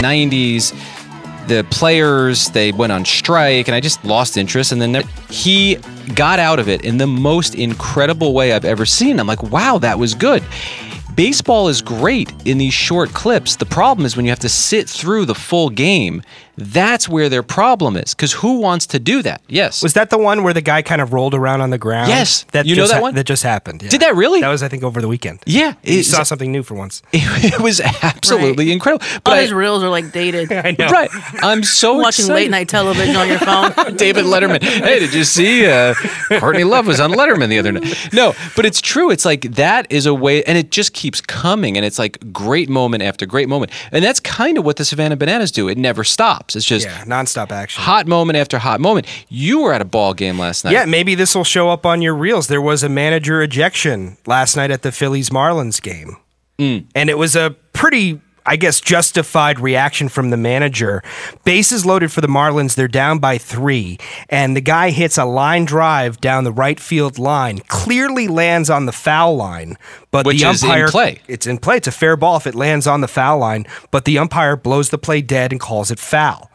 90s. The players, they went on strike, and I just lost interest. And then he got out of it in the most incredible way I've ever seen. I'm like, wow, that was good. Baseball is great in these short clips. The problem is when you have to sit through the full game. That's where their problem is, because who wants to do that? Yes. Was that the one where the guy kind of rolled around on the ground? Yes. You know that one? That just happened. Yeah. Did that really? That was, I think, over the weekend. Yeah. You saw something new for once. It was absolutely incredible. But all his reels are like dated. I know. Right. I'm so watching excited. late night television on your phone. David Letterman. Hey, did you see Courtney Love was on Letterman the other night? No, but it's true. It's like that is a way, and it just keeps coming, and it's like great moment after great moment. And that's kind of what the Savannah Bananas do. It never stops. It's just nonstop action. Hot moment after hot moment. You were at a ball game last night. Yeah, maybe this will show up on your reels. There was a manager ejection last night at the Phillies-Marlins game. And it was a pretty, I guess, justified reaction from the manager. Bases loaded for the Marlins. They're down by 3. And the guy hits a line drive down the right field line. Clearly lands on the foul line. But Which the umpire, is in play. It's in play. It's a fair ball if it lands on the foul line. But the umpire blows the play dead and calls it foul.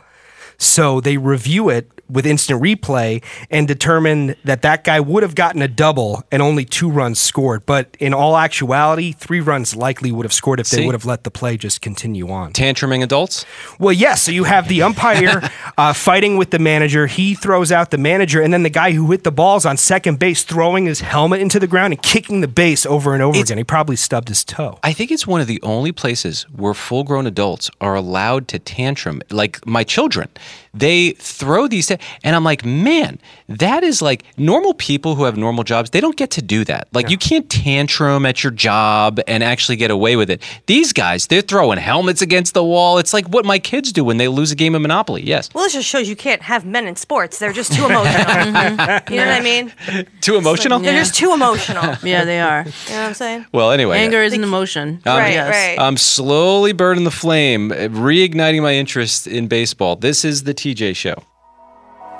So they review it with instant replay and determine that that guy would have gotten a double and only 2 runs scored. But in all actuality, 3 runs likely would have scored if they would have let the play just continue on. Tantruming adults? Well, yes. So you have the umpire fighting with the manager. He throws out the manager, and then the guy who hit the balls on second base throwing his helmet into the ground and kicking the base over and over again. He probably stubbed his toe. I think it's one of the only places where full-grown adults are allowed to tantrum. Like my children, they throw these, and I'm like, man, that is like normal people who have normal jobs. They don't get to do that. Like you can't tantrum at your job and actually get away with it. These guys, they're throwing helmets against the wall. It's like what my kids do when they lose a game of Monopoly. Yes. Well, this just shows you can't have men in sports. They're just too emotional. You know what I mean? Too emotional? They're just too emotional. Yeah, they are. You know what I'm saying? Well, anyway. Anger is an emotion. Right. I'm slowly burning the flame, reigniting my interest in baseball. This is the TJ Show.